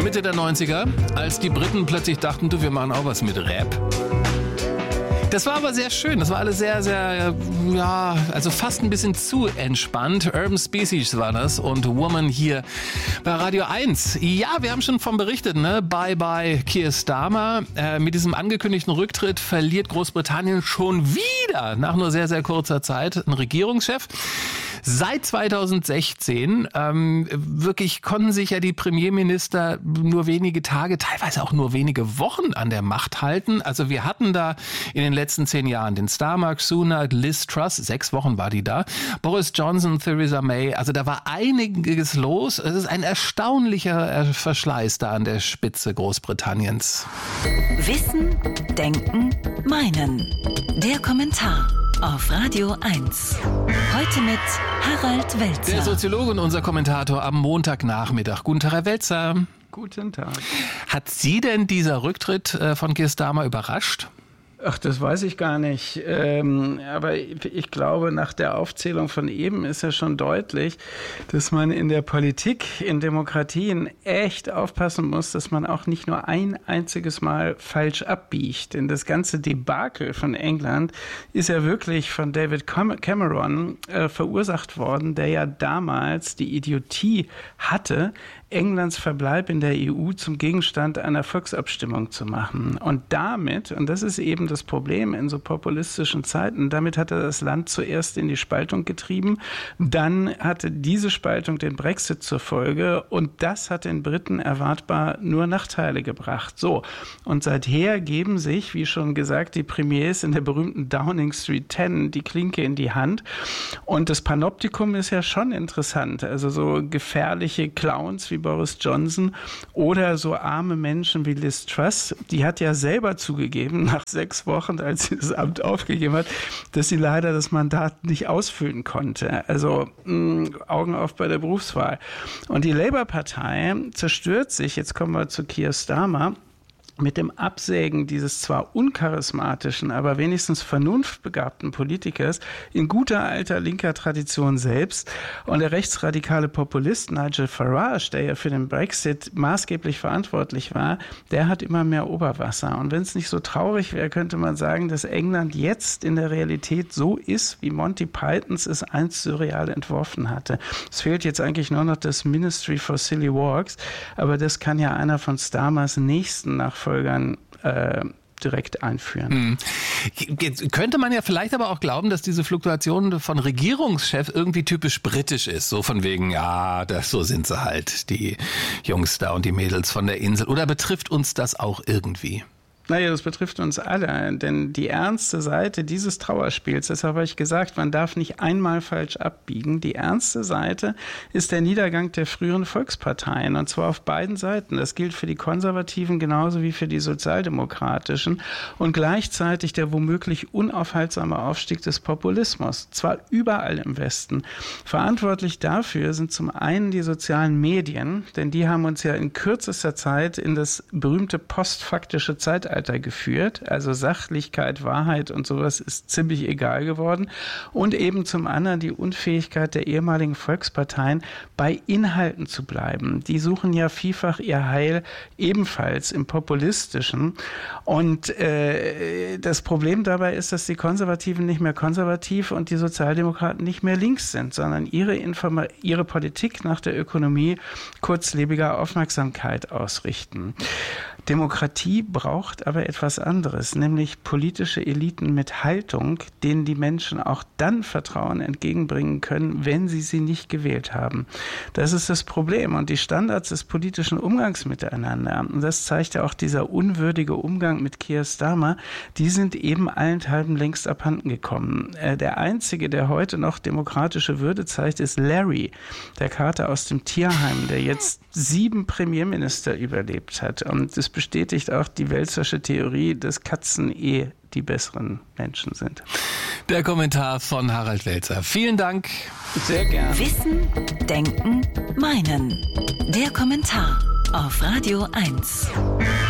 Mitte der 90er, als die Briten plötzlich dachten, du, wir machen auch was mit Rap. Das war aber sehr schön. Das war alles sehr, sehr, ja, also fast ein bisschen zu entspannt. Urban Species war das und Woman hier bei Radio 1. Ja, wir haben schon von berichtet, ne? Bye bye Keir Starmer. Mit diesem angekündigten Rücktritt verliert Großbritannien schon wieder nach nur sehr, sehr kurzer Zeit einen Regierungschef. Seit 2016 wirklich konnten sich ja die Premierminister nur wenige Tage, teilweise auch nur wenige Wochen an der Macht halten. Also wir hatten da in den letzten 10 Jahren den Starmer, Sunak, Liz Truss, 6 Wochen war die da, Boris Johnson, Theresa May. Also da war einiges los. Es ist ein erstaunlicher Verschleiß da an der Spitze Großbritanniens. Wissen, Denken, Meinen. Der Kommentar auf Radio 1. Heute mit Harald Welzer. Der Soziologe und unser Kommentator am Montagnachmittag. Guten Tag, Herr Welzer. Guten Tag. Hat Sie denn dieser Rücktritt von Keir Starmer überrascht? Ach, das weiß ich gar nicht. Aber ich glaube, nach der Aufzählung von eben ist ja schon deutlich, dass man in der Politik, in Demokratien echt aufpassen muss, dass man auch nicht nur ein einziges Mal falsch abbiegt. Denn das ganze Debakel von England ist ja wirklich von David Cameron verursacht worden, der ja damals die Idiotie hatte, Englands Verbleib in der EU zum Gegenstand einer Volksabstimmung zu machen. Und damit, und das ist eben das Problem in so populistischen Zeiten, damit hat er das Land zuerst in die Spaltung getrieben, dann hatte diese Spaltung den Brexit zur Folge und das hat den Briten erwartbar nur Nachteile gebracht. So, und seither geben sich, wie schon gesagt, die Premiers in der berühmten Downing Street 10 die Klinke in die Hand. Und das Panoptikum ist ja schon interessant, also so gefährliche Clowns wie Boris Johnson oder so arme Menschen wie Liz Truss, die hat ja selber zugegeben, nach 6 Wochen, als sie das Amt aufgegeben hat, dass sie leider das Mandat nicht ausfüllen konnte. Also Augen auf bei der Berufswahl. Und die Labour-Partei zerstört sich, jetzt kommen wir zu Keir Starmer, mit dem Absägen dieses zwar uncharismatischen, aber wenigstens vernunftbegabten Politikers in guter alter linker Tradition selbst. Und der rechtsradikale Populist Nigel Farage, der ja für den Brexit maßgeblich verantwortlich war, der hat immer mehr Oberwasser. Und wenn es nicht so traurig wäre, könnte man sagen, dass England jetzt in der Realität so ist, wie Monty Pythons es einst surreal entworfen hatte. Es fehlt jetzt eigentlich nur noch das Ministry for Silly Walks, aber das kann ja einer von Starmers nächsten Nachfolgern direkt einführen. Jetzt könnte man ja vielleicht aber auch glauben, dass diese Fluktuation von Regierungschef irgendwie typisch britisch ist. So von wegen, ja, so sind sie halt, die Jungs da und die Mädels von der Insel. Oder betrifft uns das auch irgendwie? Naja, das betrifft uns alle, denn die ernste Seite dieses Trauerspiels, deshalb habe ich gesagt, man darf nicht einmal falsch abbiegen, die ernste Seite ist der Niedergang der früheren Volksparteien und zwar auf beiden Seiten. Das gilt für die Konservativen genauso wie für die Sozialdemokratischen und gleichzeitig der womöglich unaufhaltsame Aufstieg des Populismus, zwar überall im Westen. Verantwortlich dafür sind zum einen die sozialen Medien, denn die haben uns ja in kürzester Zeit in das berühmte postfaktische Zeitalter geführt, also Sachlichkeit, Wahrheit und sowas ist ziemlich egal geworden und eben zum anderen die Unfähigkeit der ehemaligen Volksparteien bei Inhalten zu bleiben. Die suchen ja vielfach ihr Heil ebenfalls im Populistischen und das Problem dabei ist, dass die Konservativen nicht mehr konservativ und die Sozialdemokraten nicht mehr links sind, sondern ihre Politik nach der Ökonomie kurzlebiger Aufmerksamkeit ausrichten. Demokratie braucht aber etwas anderes, nämlich politische Eliten mit Haltung, denen die Menschen auch dann Vertrauen entgegenbringen können, wenn sie nicht gewählt haben. Das ist das Problem und die Standards des politischen Umgangs miteinander, und das zeigt ja auch dieser unwürdige Umgang mit Keir Starmer, die sind eben allenthalben längst abhanden gekommen. Der Einzige, der heute noch demokratische Würde zeigt, ist Larry, der Kater aus dem Tierheim, der jetzt 7 Premierminister überlebt hat. Und das bestätigt auch die Welzersche Theorie, dass Katzen die besseren Menschen sind. Der Kommentar von Harald Welzer. Vielen Dank. Sehr gerne. Wissen, Denken, Meinen. Der Kommentar auf Radio 1.